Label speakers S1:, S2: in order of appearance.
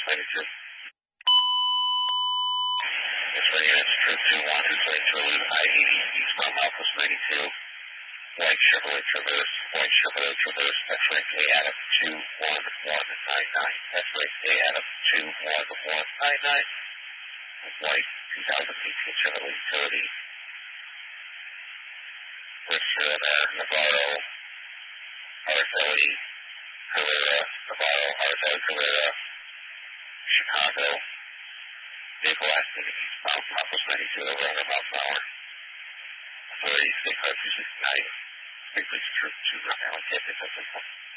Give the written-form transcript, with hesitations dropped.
S1: 92. This way, units, Troop 21 is ready to relieve I-80 eastbound Southwest 92. White Chevrolet Traverse, X-ray A Adam 21199, X-ray A Adam 21199, white 2018 Chevrolet Utility. Worcester, Navarro, Arzelli, Carrera, Navarro, Arzelli, Carrera, Chicago, vehicle acting eastbound Southwest 92 over 100 miles an hour. Authority, State Car 269. Please, Troop 2, not now,